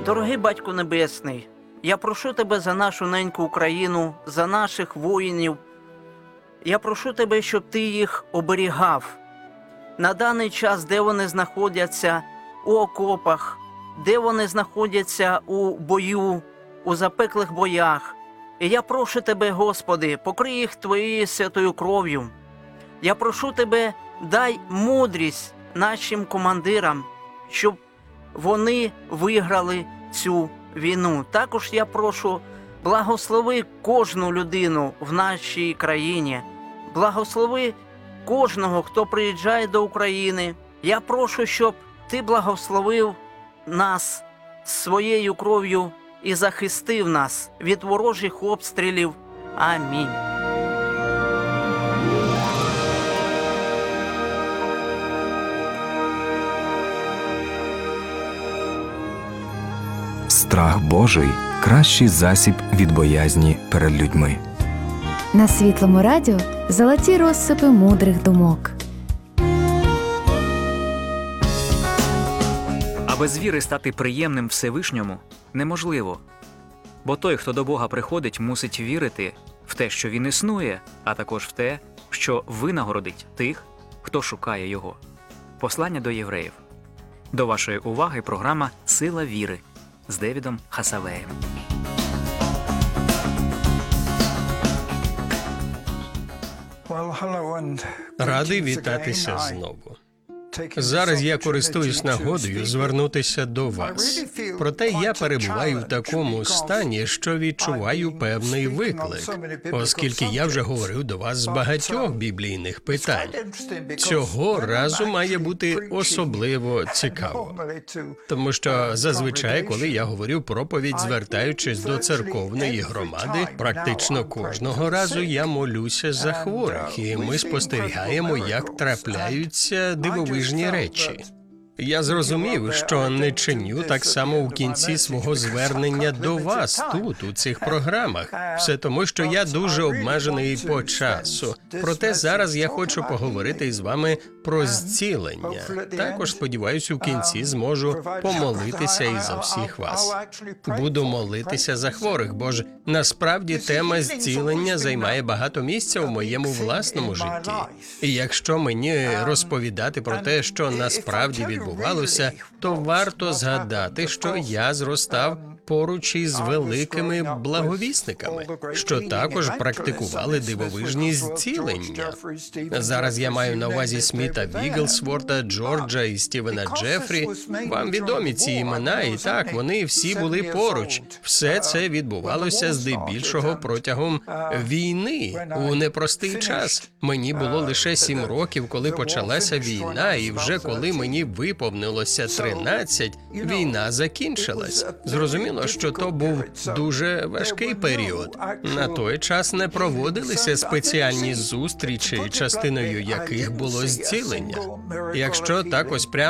Дорогий Батько Небесний, я прошу Тебе за нашу неньку Україну, за наших воїнів. Я прошу Тебе, щоб Ти їх оберігав. На даний час, де вони знаходяться у окопах, де вони знаходяться у бою, у запеклих боях. І я прошу Тебе, Господи, покрий їх Твоєю святою кров'ю. Я прошу Тебе, дай мудрість нашим командирам, щоб вони виграли цю війну. Також я прошу, благослови кожну людину в нашій країні. Благослови кожного, хто приїжджає до України. Я прошу, щоб Ти благословив нас своєю кров'ю і захистив нас від ворожих обстрілів. Амінь. Страх Божий – кращий засіб від боязні перед людьми. На Світлому радіо золоті розсипи мудрих думок. А без віри стати приємним Всевишньому неможливо. Бо той, хто до Бога приходить, мусить вірити в те, що Він існує, а також в те, що винагородить тих, хто шукає Його. Послання до євреїв. До вашої уваги програма «Сила віри» з Девідом Хасавеєм. Радий вітатися знову. Зараз я користуюсь нагодою звернутися до вас. Проте я перебуваю в такому стані, що відчуваю певний виклик, оскільки я вже говорив до вас з багатьох біблійних питань. Цього разу має бути особливо цікаво. Тому що зазвичай, коли я говорю проповідь, звертаючись до церковної громади, практично кожного разу я молюся за хворих, і ми спостерігаємо, як трапляються дивовижні речі. Я зрозумів, що не чиню так само у кінці свого звернення до вас тут, у цих програмах. Все тому, що я дуже обмежений по часу. Проте зараз я хочу поговорити із вами про зцілення. Також, сподіваюся, у кінці зможу помолитися і за всіх вас. Буду молитися за хворих, бо ж насправді тема зцілення займає багато місця у моєму власному житті. І якщо мені розповідати про те, що насправді відбувалося, то варто згадати, що я зростав поруч із великими благовісниками, що також практикували дивовижні зцілення. Зараз я маю на увазі Сміта Вігглсворта, Джорджа і Стівена Джефрі. Вам відомі ці імена, і так, вони всі були поруч. Все це відбувалося здебільшого протягом війни, у непростий час. Мені було лише 7 років, коли почалася війна, і вже коли мені виповнилося 13, війна закінчилась. Зрозуміло, що то був дуже важкий період. На той час не проводилися спеціальні зустрічі, частиною яких було зцілення. Якщо так ось прямо